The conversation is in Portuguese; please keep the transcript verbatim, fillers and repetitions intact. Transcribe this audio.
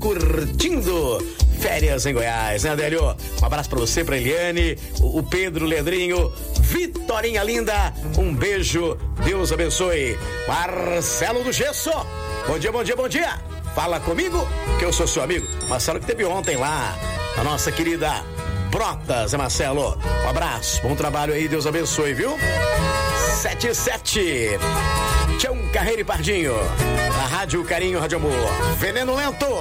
curtindo férias em Goiás, né, Adélio? Um abraço pra você, pra Eliane, o Pedro, Leandrinho, Vitorinha linda, um beijo, Deus abençoe. Marcelo do Gesso, bom dia, bom dia, bom dia. Fala comigo, que eu sou seu amigo. Marcelo que teve ontem lá, a nossa querida Brotas, né, Marcelo? Um abraço, bom trabalho aí, Deus abençoe, viu? sete sete. Tião Carreiro e Pardinho, na Rádio Carinho, Rádio Amor. Veneno Lento.